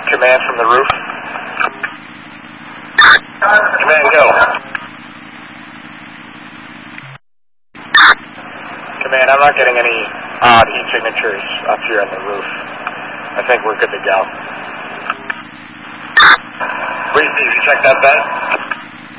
Command from the roof. Command, go. Command, I'm not getting any odd heat signatures up here on the roof. I think we're good to go. Breeze, you check that vent?